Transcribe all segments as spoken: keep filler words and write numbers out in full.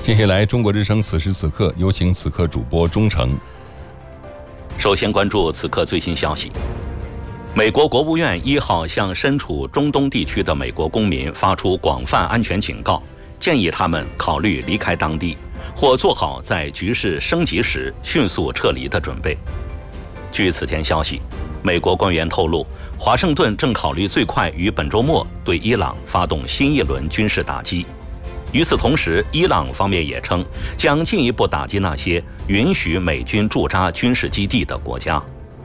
接下来，中国之声此时此刻有请此刻主播钟诚。 首先关注此刻最新消息。美国国务院一号向身处中东地区的美国公民发出广泛安全警告，建议他们考虑离开当地，或做好在局势升级时迅速撤离的准备。据此前消息，美国官员透露，华盛顿正考虑最快于本周末对伊朗发动新一轮军事打击。与此同时，伊朗方面也称将进一步打击那些允许美军驻扎军事基地的国家。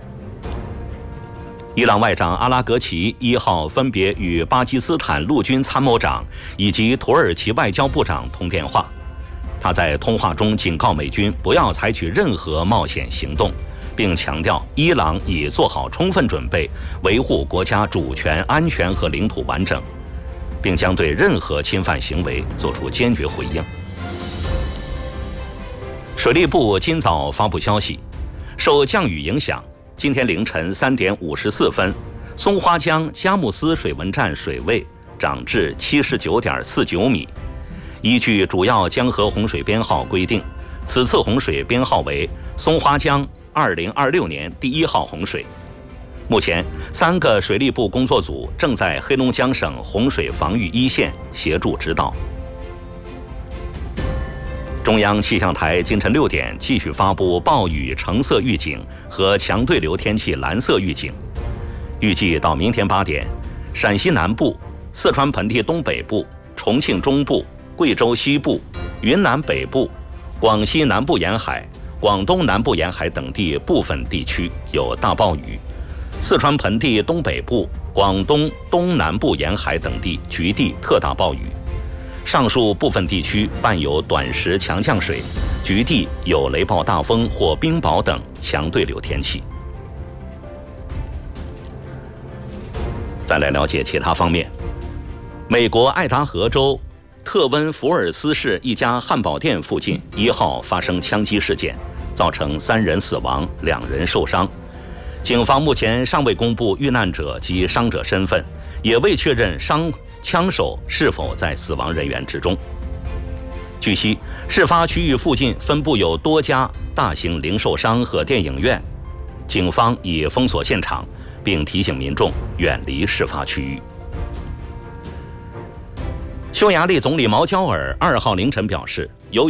伊朗外长阿拉格齐一号分别与巴基斯坦陆军参谋长以及土耳其外交部长通电话。他在通话中警告美军不要采取任何冒险行动，并强调伊朗已做好充分准备维护国家主权、安全和领土完整，并将对任何侵犯行为作出坚决回应。水利部今早发布消息，受降雨影响，今天凌晨三点五十四分，松花江佳木斯水文站水位涨至七十九点四九米。依据主要江河洪水编号规定，此次洪水编号为松花江二零二六年第一号洪水。目前，三个水利部工作组正在黑龙江省洪水防御一线协助指导。中央气象台今晨六点继续发布暴雨橙色预警和强对流天气蓝色预警。预计到明天八点，陕西南部、四川盆地东北部、重庆中部、贵州西部、云南北部、广西南部沿海、广东南部沿海等地部分地区有大暴雨，四川盆地东北部、广东东南部沿海等地局地特大暴雨。上述部分地区伴有短时强降水，局地有雷暴大风或冰雹等强对流天气。再来了解其他方面，美国爱达荷州特温福尔斯市一家汉堡店附近一号发生枪击事件，造成三人死亡，两人受伤。警方目前尚未公布遇难者及伤者身份，也未确认伤枪手是否在死亡人员之中。据悉，事发区域附近分布有多家大型零售商和电影院，警方已封锁现场，并提醒民众远离事发区域。匈牙利总理毛焦尔二号凌晨表示，由于